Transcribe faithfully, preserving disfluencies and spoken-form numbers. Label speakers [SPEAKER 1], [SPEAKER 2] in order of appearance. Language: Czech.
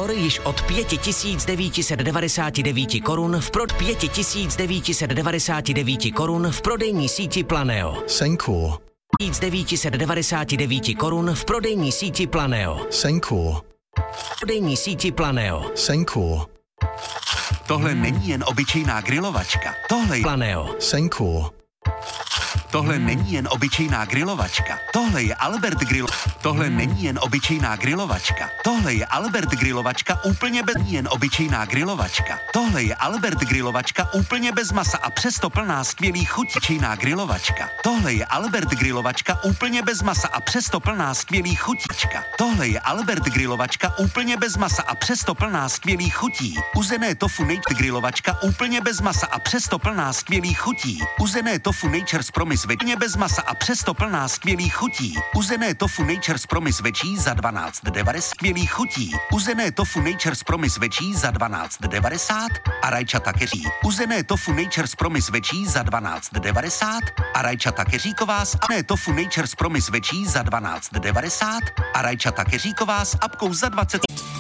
[SPEAKER 1] Kor již od pět tisíc devět set devadesát devět korun v prod pět tisíc devět set devadesát devět korun v prodejní síti Planeo.
[SPEAKER 2] Senkor.
[SPEAKER 1] devět set devadesát devět korun v prodejní síti Planeo.
[SPEAKER 2] Senkor.
[SPEAKER 1] Prodejní síti Planeo.
[SPEAKER 2] Senkor.
[SPEAKER 3] Tohle není jen obyčejná grilovačka. Tohle je
[SPEAKER 1] Planeo.
[SPEAKER 2] Senkor.
[SPEAKER 3] Tohle není jen obyčejná grilovačka. Tohle je Albert Grill. Tohle není jen obyčejná grilovačka. Tohle je Albert grilovačka úplně bez jen obyčejná grilovačka. Tohle je Albert grilovačka úplně bez masa a přesto plná skvělých chutí. Obyčejná grilovačka. Tohle je Albert grilovačka úplně bez masa a přesto plná skvělých chutíčka. Tohle je Albert grilovačka úplně bez masa a přesto plná skvělých chutí. Uzené tofu nature grilovačka úplně bez masa a přesto plná skvělých chutí. Uzené tofu Nature's Promise večí bez masa a přesto plná skvělých chutí. Uzené tofu Nature's Promise večí za dvanáct devadesát skvělých chutí. Uzené tofu Nature's Promise večí za dvanáct devadesát a rajčata keří. Uzené tofu Nature's Promise večí za dvanáct devadesát a rajčata keříková s apkou tofu Nature's Promise večí za dvanáct devadesát a rajčata keříková s apkou za dvacet.